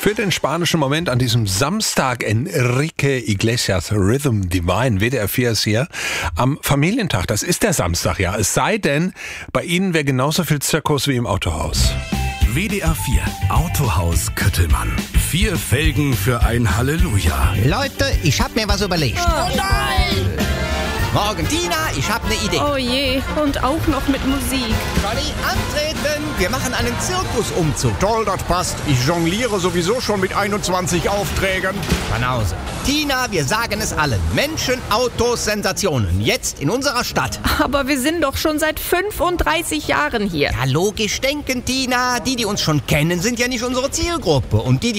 Für den spanischen Moment an diesem Samstag Enrique Iglesias Rhythm Divine, WDR 4 ist hier am Familientag. Das ist der Samstag, ja. Es sei denn, bei Ihnen wäre genauso viel Zirkus wie im Autohaus. WDR 4 Autohaus Köttelmann. 4 Felgen für ein Halleluja. Leute, ich hab mir was überlegt. Oh nein! Morgen, Tina, ich hab eine Idee. Oh je, und auch noch mit Musik. Johnny, antreten! Wir machen einen Zirkusumzug. Toll, das passt. Ich jongliere sowieso schon mit 21 Aufträgen. Banause. Tina, wir sagen es allen. Menschen, Autos, Sensationen. Jetzt in unserer Stadt. Aber wir sind doch schon seit 35 Jahren hier. Ja, logisch denken, Tina. Die uns schon kennen, sind ja nicht unsere Zielgruppe. Und die